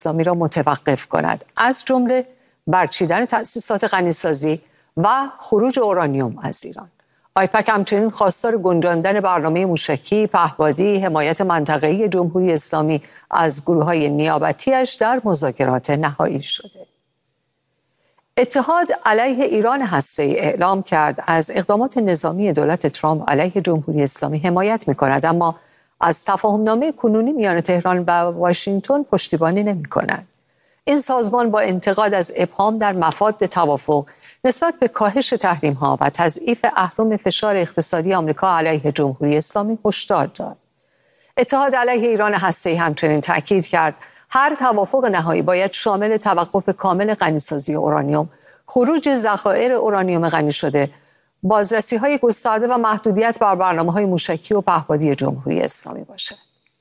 اسلامی را متوقف کند، از جمله برچیدن تأسیسات غنیسازی و خروج اورانیوم از ایران. آیپک همچنین خواستار گنجاندن برنامه موشکی، پهپادی، حمایت منطقه‌ای جمهوری اسلامی از گروه‌های نیابتی‌اش در مذاکرات نهایی شده. اتحاد علیه ایران هسته‌ای اعلام کرد از اقدامات نظامی دولت ترامپ علیه جمهوری اسلامی حمایت می‌کند، اما از تفاهم‌نامه کنونی میان تهران و واشنگتن پشتیبانی نمی‌کند. این سازمان با انتقاد از ابهام در مفاد توافق نسبت به کاهش تحریم‌ها و تضعیف اهرم فشار اقتصادی آمریکا علیه جمهوری اسلامی هشدار داد. اتحاد علیه ایران هسته‌ای همچنین تاکید کرد هر توافق نهایی باید شامل توقف کامل غنیسازی اورانیوم، خروج ذخایر اورانیوم غنی شده، بازرسی‌های گسترده و محدودیت بر برنامه‌های موشکی و پهپادی جمهوری اسلامی باشد.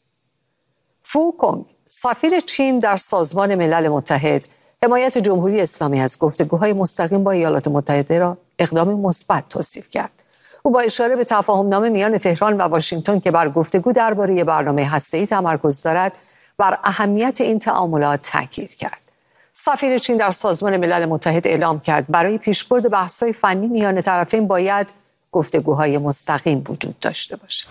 فو کونگ، سفیر چین در سازمان ملل متحد، حمایت جمهوری اسلامی از گفتگوهای مستقیم با ایالات متحده را اقدام مثبت توصیف کرد. او با اشاره به تفاهم‌نامه میان تهران و واشنگتن که بر گفتگو درباره برنامه هسته‌ای تمرکز دارد، بر اهمیت این تعاملات تاکید کرد. سفیر چین در سازمان ملل متحد اعلام کرد برای پیشبرد بحث‌های فنی میان طرفین باید گفتگوهای مستقیم وجود داشته باشد.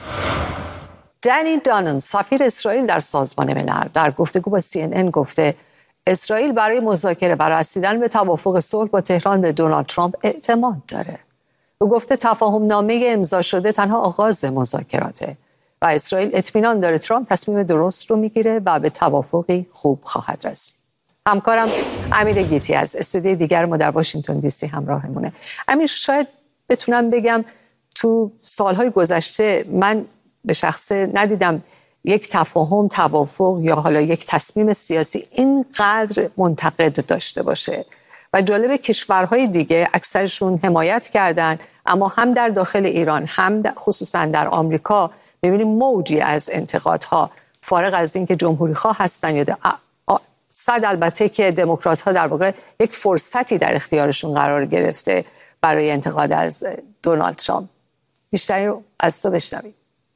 دنی دانن، سفیر اسرائیل در سازمان ملل، در گفتگو با CNN گفته اسرائیل برای مذاکره و رسیدن به توافق صلح با تهران به دونالد ترامپ اعتماد داره. او گفته تفاهم‌نامه امضا شده تنها آغاز مذاکراته و اسرائیل اطمینان داره ترامپ تصمیم درست رو میگیره و به توافقی خوب خواهد رسید. همکارم امیر گیتی از استودیوی دیگر ما در واشنگتن دی سی همراهمونه. امیر، شاید بتونم بگم تو سالهای گذشته من به شخصه ندیدم یک تفاهم، توافق یا حالا یک تصمیم سیاسی اینقدر منتقد داشته باشه و جالب کشورهای دیگه اکثرشون حمایت کردن، اما هم در داخل ایران هم خصوصا در آمریکا می‌بینیم موجی از انتقادها، فارغ از اینکه جمهوری خواه هستن یا صد البته که دموکرات ها در واقع یک فرصتی در اختیارشون قرار گرفته برای انتقاد از دونالد ترامپ. بیشتری رو از تو بشنویم.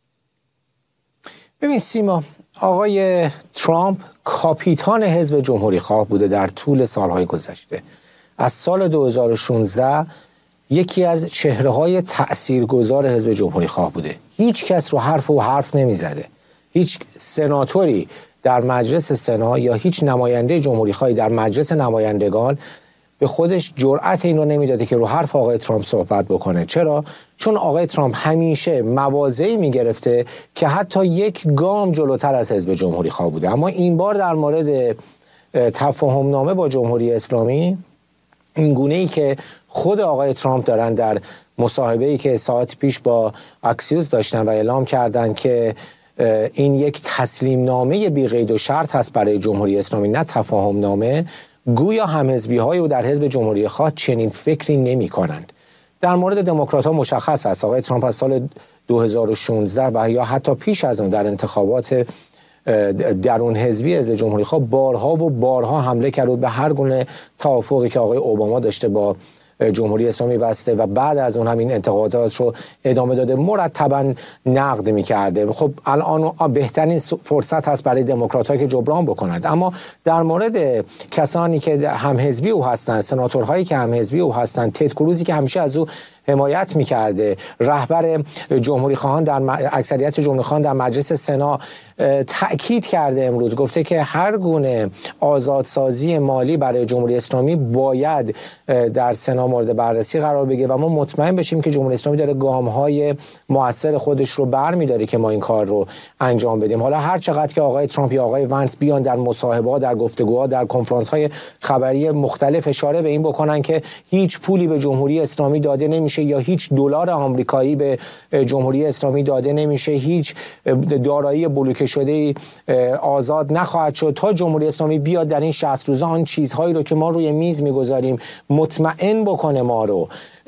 ببین سیما، آقای ترامپ کاپیتان حزب جمهوری خواه بوده در طول سالهای گذشته. از سال 2016 یکی از چهره‌های تأثیرگذار حزب جمهوری خواه بوده. هیچ کس رو حرف نمی زده. هیچ سناتوری در مجلس سنا یا هیچ نماینده جمهوری خواهی در مجلس نمایندگان به خودش جرأت این رو نمیداده که رو حرف آقای ترامپ صحبت بکنه. چرا؟ چون آقای ترامپ همیشه مواضعی میگرفته که حتی یک گام جلوتر از حزب جمهوری خواه بوده. اما این بار در مورد تفاهم‌نامه با جمهوری اسلامی، این گونه‌ای که خود آقای ترامپ دارن در مصاحبه‌ای که ساعت پیش با اکسیوس داشتن و اعلام کردن که این یک تسلیم نامه بی قید و شرط هست برای جمهوری اسلامی، نه تفاهم نامه، گویا همحزبی‌های و در حزب جمهوری خواه چنین فکری نمی‌کنند. در مورد دموکرات‌ها مشخص است آقای ترامپ از سال 2016 و یا حتی پیش از اون در انتخابات درون حزبی حزب جمهوری خواه بارها و بارها حمله کرد به هر گونه توافقی که آقای اوباما داشته با جمهوری اسلامی بسته و بعد از اون همین انتقادات رو ادامه داده، مرتباً نقد می‌کرده. خب الان بهترین فرصت هست برای دموکرات‌ها که جبران بکنند. اما در مورد کسانی که همحزبی او هستند، سناتورهایی که همحزبی او هستند، تد کروزی که همیشه از او حمایت می‌کرده، رهبر جمهوری خواهان در اکثریت جمهوری خواهان در مجلس سنا، تأکید کرده امروز، گفته که هر گونه آزادسازی مالی برای جمهوری اسلامی باید در سنا مورد بررسی قرار بگیره و ما مطمئن بشیم که جمهوری اسلامی داره گام‌های مؤثر خودش رو برمی‌داره که ما این کار رو انجام بدیم. حالا هر چقدر که آقای ترامپ یا آقای ونس بیان در مصاحبه‌ها، در گفتگوها، در کنفرانس‌های خبری مختلف اشاره به این بکنن که هیچ پولی به جمهوری اسلامی داده نمیشه یا هیچ دلار آمریکایی به جمهوری اسلامی داده نمیشه، هیچ دارایی بلوکه شده آزاد نخواهد شد تا جمهوری اسلامی بیاد در این 60 روزه آن چیزهایی رو که ما روی میز میگذاریم مطمئن بکنه ما رو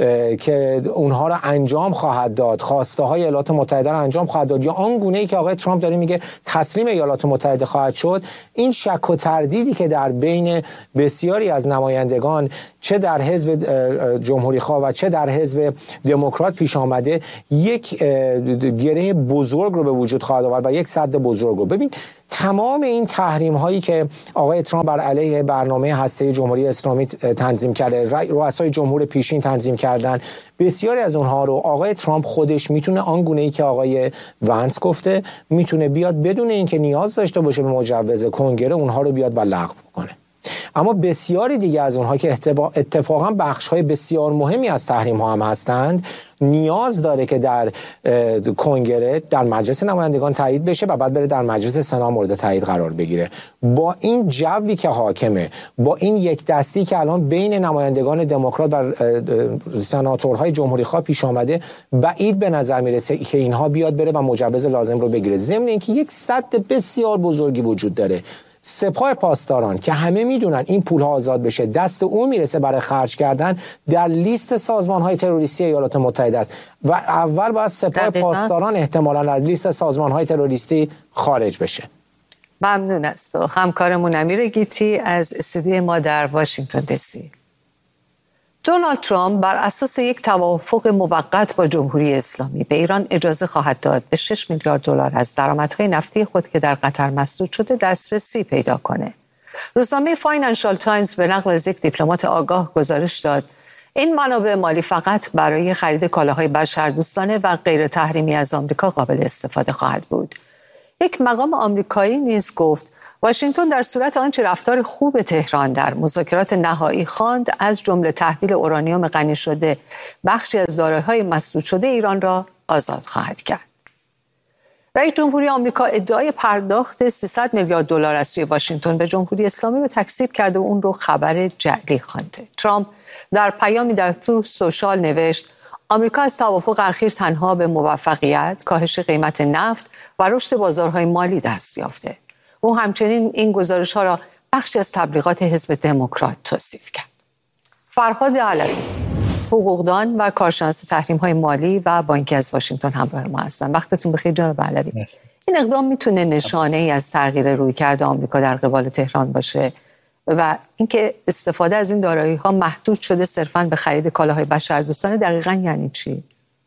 که اونها رو انجام خواهد داد، خواسته های ایالات متحده رو انجام خواهد داد، یا آن گونه‌ای که آقای ترامپ داره میگه تسلیم ایالات متحده خواهد شد. این شک و تردیدی که در بین بسیاری از نمایندگان چه در حزب جمهوری خواه و چه در حزب حزب دموکرات پیش آمده یک گره بزرگ رو به وجود خواهد آورد و یک سد بزرگ رو. ببین تمام این تحریم هایی که آقای ترامپ بر علیه برنامه هسته جمهوری اسلامی تنظیم کرده، رؤسای جمهور پیشین تنظیم کردن، بسیاری از اونها رو آقای ترامپ خودش میتونه آنگونه‌ای که آقای وانس گفته میتونه بیاد بدون اینکه نیاز داشته باشه به مجوز کنگره اونها رو بیاد و لغو کنه. اما بسیاری دیگه از اونها که اتفاقا بخش‌های بسیار مهمی از تحریم ها هم هستند نیاز داره که در کنگره در مجلس نمایندگان تایید بشه و بعد بره در مجلس سنا مورد تایید قرار بگیره. با این جوی که حاکمه، با این یک دستی که الان بین نمایندگان دموکرات و سناتورهای جمهوری خواه پیش آمده، بعید به نظر میرسه که اینها بیاد بره و مجوز لازم رو بگیره. ضمن اینکه یک سد بسیار بزرگی وجود داره. سپاه پاسداران که همه میدونن این پول ها آزاد بشه دست اون میرسه برای خرج کردن، در لیست سازمان های تروریستی ایالات متحده است و اول باید سپاه پاسداران احتمالاً از لیست سازمان های تروریستی خارج بشه. ممنون است. همکارمون امیر گیتی از استودیوی ما در واشنگتن دی سی. دونالد ترامپ بر اساس یک توافق موقت با جمهوری اسلامی به ایران اجازه خواهد داد به 6 میلیارد دلار از درآمدهای نفتی خود که در قطر مسدود شده دسترسی پیدا کنه. روزنامه فاینانشال تایمز به نقل از یک دیپلمات آگاه گزارش داد این منابع مالی فقط برای خرید کالاهای بشردوستانه و غیر تحریمی از آمریکا قابل استفاده خواهد بود. یک مقام آمریکایی نیز گفت واشنگتن در صورت آنچه رفتار خوب تهران در مذاکرات نهایی خواند از جمله تحویل اورانیوم غنی شده بخشی از دارایی‌های مسدود شده ایران را آزاد خواهد کرد. رئیس جمهوری آمریکا ادعای پرداخت 300 میلیارد دلار از سوی واشنگتن به جمهوری اسلامی رو تکذیب کرده و اون رو خبر جعلی خوانده. ترامپ در پیامی در تروث سوشال نوشت آمریکا از توافق اخیر تنها به موفقیت، کاهش قیمت نفت و رشد بازارهای مالی دست یافته. او همچنین این گزارش‌ها را بخشی از تبلیغات حزب دموکرات توصیف کرد. فرهاد علوی، حقوقدان و کارشناس تحریم‌های مالی و بانکی از واشنگتن همراه ما هستند. وقتتون بخیر جناب علوی. این اقدام میتونه نشانه‌ای از تغییر رویکرد آمریکا در قبال تهران باشه و اینکه استفاده از این دارایی‌ها محدود شده صرفاً به خرید کالاهای بشردوستانه دقیقاً یعنی چی؟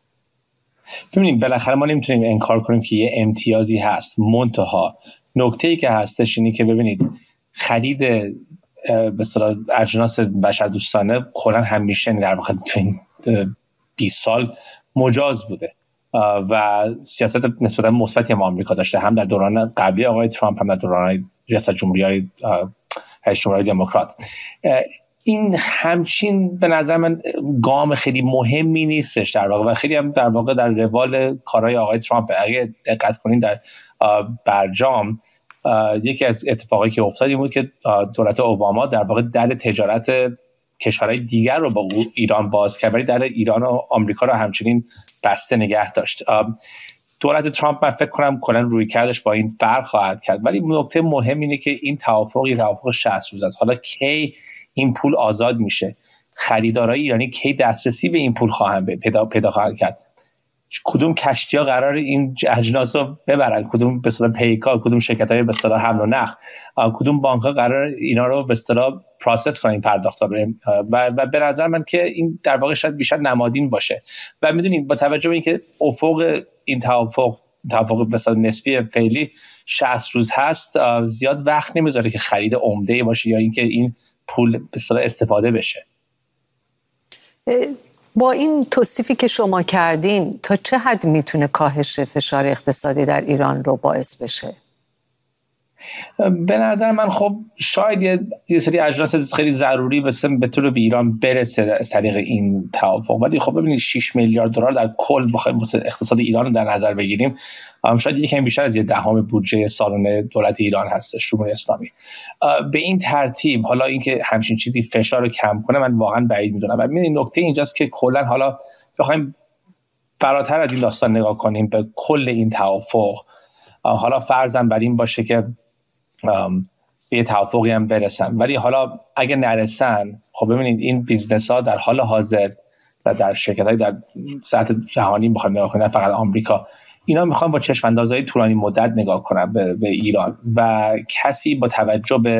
ببینید بالاخره ما نمیتونیم انکار کنیم که یه امتیازی هست. منتها نکته‌ای که هستش اینه که ببینید خرید به اصطلاح اجناس بشردوستانه کلاً همیشه در واقع تو این 20 سال مجاز بوده و سیاست نسبتاً مثبتی هم آمریکا داشته، هم در دوران قبلی آقای ترامپ هم در دوران ریاست جمهوری دموکرات. این همچین به نظر من گام خیلی مهمی نیستش در واقع و خیلی هم در واقع در روال کارهای آقای ترامپ. اگه دقت کنین در برجام یکی از اتفاقایی که افتاد این بود که دولت اوباما در واقع در تجارت کشورهای دیگر رو با ایران باز کرد ولی در ایران و آمریکا رو همچنین بسته نگه داشت. دولت ترامپ من فکر کنم کلا روی کردش با این فرق خواهد کرد، ولی نکته مهم اینه که این توافق 60 روز است. حالا کی این پول آزاد میشه؟ خریدارای ایرانی کی دسترسی به این پول پیدا خواهند کرد؟ کدوم کشتی‌ها قرار این اجناس رو ببرن؟ کدوم به اصطلاح پیکار، کدوم شرکت‌های به اصطلاح حمل و نقل، کدوم بانک‌ها قرار اینا رو به اصطلاح پروسس کنن این پرداخت‌ها رو؟ و به نظر من که این در واقع شاید بیشتر نمادین باشه. و می‌دونید با توجه به اینکه افق این توافق به اصطلاح نسبی فعلی 60 روز هست، زیاد وقت نمیذاره که خرید عمده باشه یا اینکه این پول به اصطلاح استفاده بشه. با این توصیفی که شما کردین تا چه حد میتونه کاهش فشار اقتصادی در ایران رو باعث بشه؟ به نظر من خب شاید یه سری اجناس خیلی ضروری به طور به ایران برسه از طریق این توافق، ولی خب ببینید 6 میلیارد دلار در کل بخوایم اقتصاد ایران رو در نظر بگیریم شاید یکم بیشتر از 10% بودجه سالانه دولت ایران هستش جمهوری اسلامی. به این ترتیب حالا اینکه همچین چیزی فشار رو کم کنه من واقعا بعید میدونم. و ببینید نکته اینجاست که کلا حالا بخوایم فراتر از این داستان نگاه کنیم به کل این توافق، حالا فرضاً بر این باشه که به یه توافقی هم برسن، ولی حالا اگه نرسن خب ببینید این بیزنس ها در حال حاضر و در شرکت های در سطح جهانی بخوایم نگاه کنیم، فقط آمریکا، اینا میخوان با چشم اندازهای طولانی مدت نگاه کنن به ایران و کسی با توجه به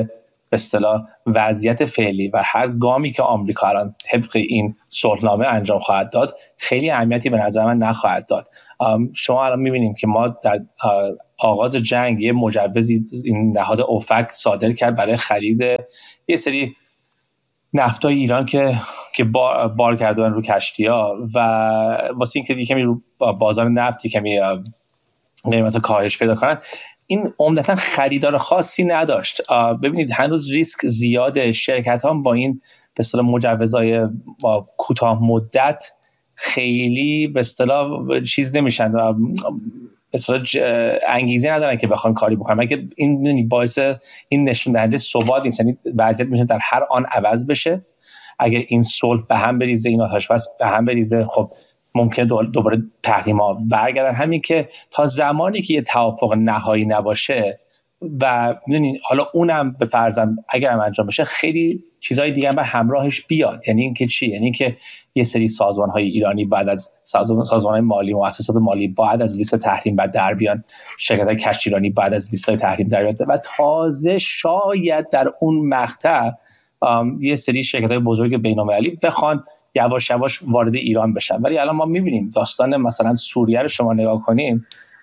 به اصطلاح وضعیت فعلی و هر گامی که آمریکا الان طبق این صلحنامه انجام خواهد داد خیلی اهمیتی به نظر من نخواهد داد. شما الان می‌بینیم که ما در آغاز جنگ یه مجوزی این نهاد اوفک صادر کرد برای خرید یه سری نفتای ایران که بار کرده رو کشتی‌ها و واسه اینکه کمی رو بازار نفتی کمی قیمت کاهش پیدا کنن. این عمدتاً خریدار خاصی نداشت. ببینید هنوز ریسک زیاده. شرکت ها با این به اصطلاح مجوزهای کوتاه مدت خیلی به اصطلاح چیز نمیشن، به اصطلاح انگیزه ندارن که بخوان کاری بکنن. اگه این باعث این نشون دهنده ثبات نیست، یعنی وضعیت میشه در هر آن عوض بشه. اگر این صلح به هم بریزه، این آتش بس به هم بریزه، خب ممکنه دوباره تحریم‌ها برگردن. همین که تا زمانی که یه توافق نهایی نباشه و می‌دونین حالا اونم به فرضم اگر هم انجام بشه خیلی چیزهای دیگه هم به همراهش بیاد. یعنی اینکه چی؟ یعنی اینکه یه سری سازمان‌های ایرانی بعد از سازمان‌های مالی، مؤسسات مالی بعد از لیست تحریم بعد در بیان، شرکت‌های کشتیرانی بعد از لیست تحریم در بیاد و تازه شاید در اون مقطع یه سری شرکت‌های بزرگ بین‌المللی بخوان یواش یواش وارد ایران بشن. ولی الان ما می‌بینیم داستان مثلا سوریه رو شما نگاه کنیم،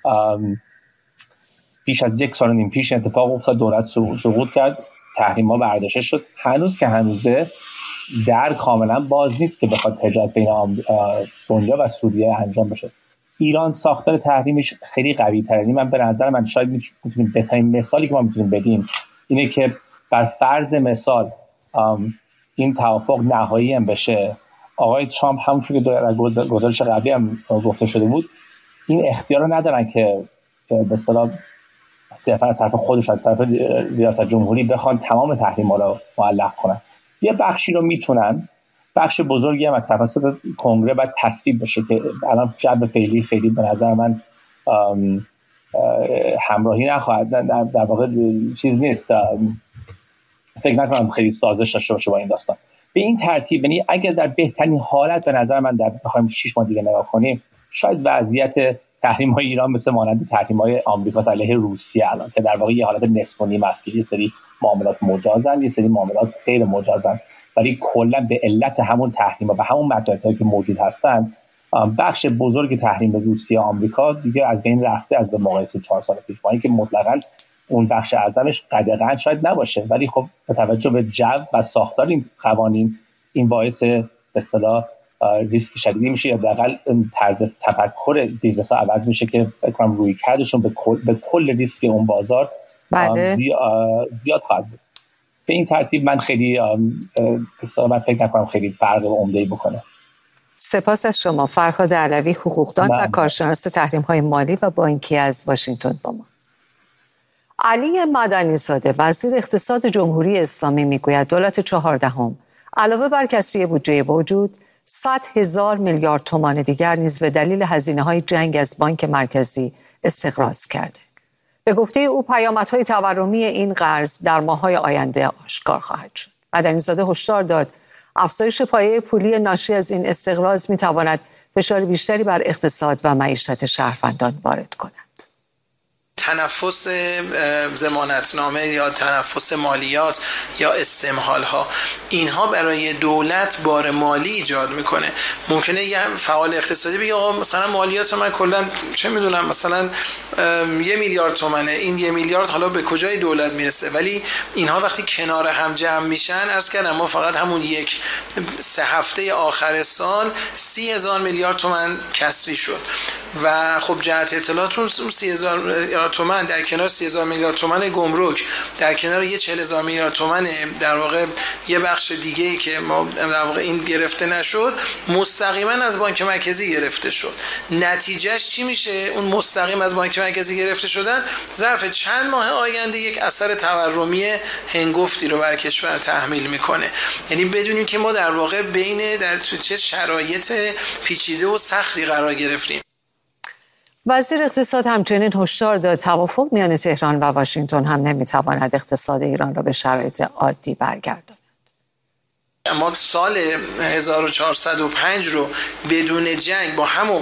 بیش از 1.5 سال پیش اتفاق افتاد، دولت سقوط کرد، تحریم‌ها برداشته شد. هنوز که هنوزه در کاملا باز نیست که بخواد تجارت بین دنیا و سوریه انجام بشه. ایران ساختار تحریمش خیلی قوی‌تره. یعنی من به نظر من شاید میتونیم بهترین مثالی که ما میتونیم بدیم اینه که بر فرض مثال این توافق نهایی هم بشه، آقای ترامپ همونطور که در گزارش قبلی هم گفته شده بود این اختیار رو ندارن که به اصطلاح صرفا از طرف خودش از طرف ریاست جمهوری بخوان تمام تحریم‌ها رو معلق کنن. یه بخشی رو میتونن، بخش بزرگی هم از توسط کنگره باید تصویب بشه که الان جو فعلی خیلی به نظر من همراهی نخواهد، در واقع چیز نیست، فکر نکنم خیلی سازش داشته باشه با این داستان. به این ترتیب یعنی اگر در بهترین حالت به نظر من در بخوایم 6 ماه دیگه نگاه کنیم شاید وضعیت تحریم‌های ایران مثل مانند تحریم‌های آمریکا علیه روسیه الان که در واقع یه حالت نصف و نیم است که یه سری معاملات مجازن، یه سری معاملات غیر مجازن، ولی کلا به علت همون تحریم‌ها و همون مطالبی که موجود هستن بخش بزرگ تحریم روسیه آمریکا دیگه از بین رفته از به مقایسه 4 سال پیش، با اینکه مطلقاً اون بخش اعظمش قدغن شاید نباشه، ولی خب با توجه به جو و ساختار این قوانین این باعث به اصطلاح ریسک شدیدی میشه یا حداقل طرز تفکر بیزنس‌ها عوض میشه که فکر کنم رویکردشون به کل ریسک اون بازار زیاد خواهد بود. به این ترتیب من خیلی من فکر نکنم خیلی فرق عمده‌ای بکنه. سپاس از شما فرهاد علوی، حقوقدان و کارشناس تحریم‌های مالی و بانکی از واشنگتن با ما. علی مدنی زاده وزیر اقتصاد جمهوری اسلامی میگوید دولت 14 علاوه بر کسری بودجه موجود 100,000 میلیارد تومان دیگر نیز به دلیل هزینه‌های جنگ از بانک مرکزی استقراض کرده. به گفته او پیامدهای تورمی این قرض در ماه‌های آینده آشکار خواهد شد. مدنی زاده هشدار داد افزایش پایه پولی ناشی از این استقراض می‌تواند فشار بیشتری بر اقتصاد و معیشت شهروندان وارد کند. تنفس ضمانتنامه یا تنفس مالیات یا استمهال ها، اینها برای دولت بار مالی ایجاد میکنه. ممکنه یه فعال اقتصادی بگه آقا مثلا مالیات من کلا چه میدونم مثلا 1 میلیارد تومنه، این 1 میلیارد حالا به کجای دولت میرسه؟ ولی اینها وقتی کنار هم جمع میشن، عرض کردم ما فقط همون 3 هفته آخر سال 30,000 میلیارد تومان کسری شد و خب جهت اطلاعاتون 30,000 میلیارد تومان در کنار 30,000 میلیارد تومان گمرک، در کنار یه 40,000 میلیارد تومان در واقع یه بخش دیگه‌ای که ما در واقع این گرفته نشد مستقیما از بانک مرکزی گرفته شد. نتیجهش چی میشه؟ اون مستقیم از بانک مرکزی گرفته شدن ظرف چند ماه آینده یک اثر تورمی هنگفتی رو بر کشور تحمیل میکنه. یعنی بدونیم که ما در واقع بین در چه شرایط پیچیده و سختی قرار گرفتیم. وزیر اقتصاد همچنین هشدار داد توافق میان تهران و واشنگتن هم نمیتواند اقتصاد ایران را به شرایط عادی برگرداند. ما سال 1405 رو بدون جنگ با همون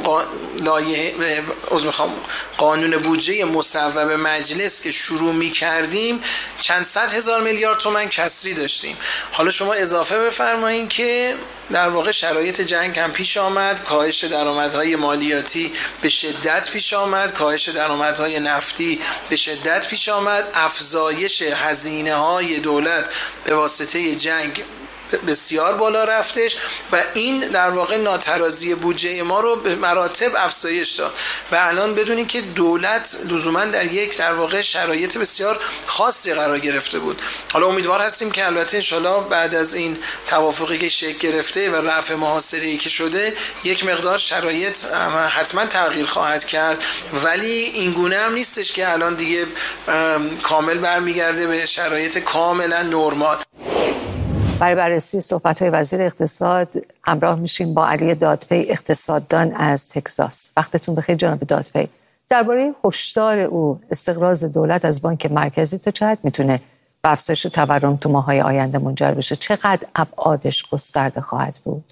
قانون بودجه مصوب مجلس که شروع می کردیم چند صد هزار میلیارد تومان کسری داشتیم. حالا شما اضافه بفرمایید که در واقع شرایط جنگ هم پیش آمد، کاهش درآمدهای مالیاتی به شدت پیش آمد، کاهش درآمدهای نفتی به شدت پیش آمد، افزایش هزینه‌های دولت به واسطه جنگ بسیار بالا رفتش و این در واقع ناترازی بودجه ما رو به مراتب افزایش داد و الان بدونید که دولت لزوما در یک در واقع شرایط بسیار خاصی قرار گرفته بود. حالا امیدوار هستیم که البته انشالله بعد از این توافقی که شکل گرفته و رفع محاصره‌ای که شده یک مقدار شرایط حتما تغییر خواهد کرد، ولی این گونه هم نیستش که الان دیگه کامل برمیگرده به شرایط کاملا نرمال. برای بررسی صحبت‌های وزیر اقتصاد همراه میشیم با علی دادپی، اقتصاددان از تگزاس. وقتتون بخیر جناب دادپی. درباره هشدار او استقراض دولت از بانک مرکزی تا چه حد میتونه به افزایش تورم تو ماه‌های آینده منجر بشه؟ چقدر ابعادش گسترده خواهد بود؟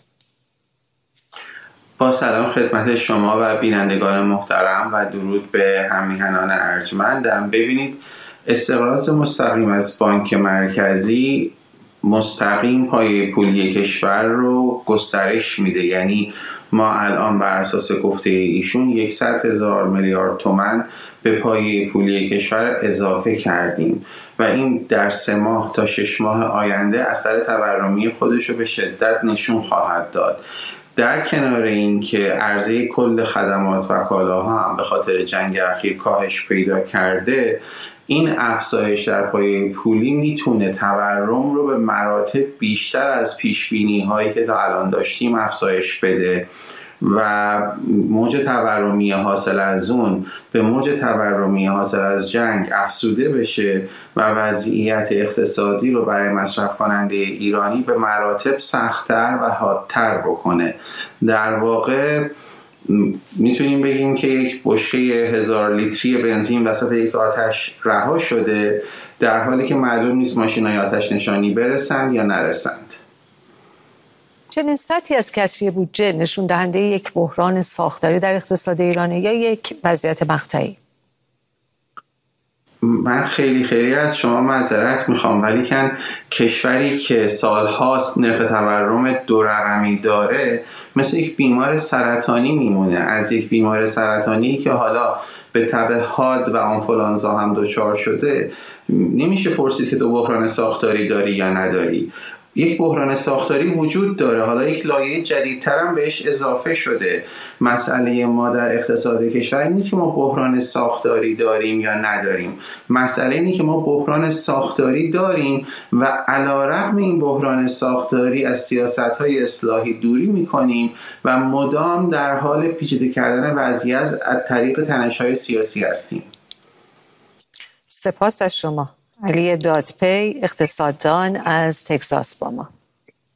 با سلام خدمت شما و بینندگان محترم و درود به هم‌میهنان ارجمندم. ببینید، استقراض مستقیم از بانک مرکزی مستقیم پایه پولی کشور رو گسترش میده. یعنی ما الان بر اساس گفته ایشون 100,000 میلیارد تومان به پایه پولی کشور اضافه کردیم و این در 3 ماه تا 6 ماه آینده اثر تورمی خودش رو به شدت نشون خواهد داد. در کنار این که عرضه کل خدمات و کالاها هم به خاطر جنگ اخیر کاهش پیدا کرده، این افزایش در پایه پولی میتونه تورم رو به مراتب بیشتر از پیشبینی هایی که تا الان داشتیم افزایش بده و موج تورمی حاصل از اون به موج تورمی حاصل از جنگ افزوده بشه و وضعیت اقتصادی رو برای مصرف کننده ایرانی به مراتب سخت‌تر و حادتر بکنه. در واقع میتونیم بگیم که یک بشکه 1000 لیتری بنزین وسط یک آتش رها شده، در حالی که معلوم نیست ماشینای آتش نشانی برسند یا نرسند. چنین سطحی از کسری بودجه نشون دهنده یک بحران ساختاری در اقتصاد ایرانه یا یک وضعیت مقطعی؟ من خیلی از شما معذرت میخوام، ولی کشوری که سالهاست نرخ تورم 2 رقمی داره مثل یک بیمار سرطانی میمونه. از یک بیمار سرطانی که حالا به تب حاد و آنفولانزا هم دچار شده نمیشه پرسید که تو بحران ساختاری داری یا نداری. یک بحران ساختاری وجود داره، حالا یک لایه جدیدتر هم بهش اضافه شده. مسئله ما در اقتصاد کشور نیست که ما بحران ساختاری داریم یا نداریم، مسئله اینه که ما بحران ساختاری داریم و علیرغم این بحران ساختاری از سیاست‌های اصلاحی دوری می‌کنیم و مدام در حال پیچیده کردن وضعیت از طریق تنش‌های سیاسی هستیم. سپاس از شما. علی دادپی، اقتصاددان از تگزاس با ما.